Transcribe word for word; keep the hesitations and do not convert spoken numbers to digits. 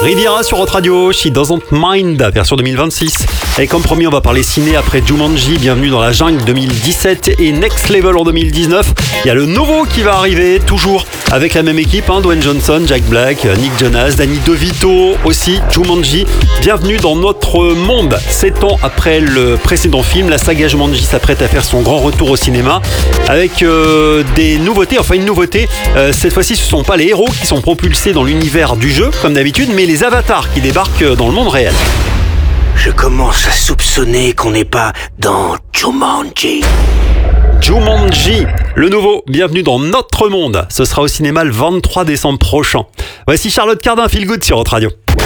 Riviera sur Hot Radio, She Doesn't Mind, version deux mille vingt-six. Et comme promis, on va parler ciné après Jumanji, Bienvenue dans la jungle deux mille dix-sept et Next Level en deux mille dix-neuf. Il y a le nouveau qui va arriver, toujours avec la même équipe, hein, Dwayne Johnson, Jack Black, Nick Jonas, Danny DeVito aussi, Jumanji. Bienvenue dans notre monde. Sept ans après le précédent film, la saga Jumanji s'apprête à faire son grand retour au cinéma avec euh, des nouveautés, enfin une nouveauté. Euh, cette fois-ci, ce ne sont pas les héros qui sont propulsés dans l'univers du jeu, comme d'habitude, mais les avatars qui débarquent dans le monde réel. Je commence à soupçonner qu'on n'est pas dans Jumanji. Jumanji, le nouveau, bienvenue dans notre monde. Ce sera au cinéma le vingt-trois décembre prochain. Voici Charlotte Cardin, Feel Good sur Hot Radio.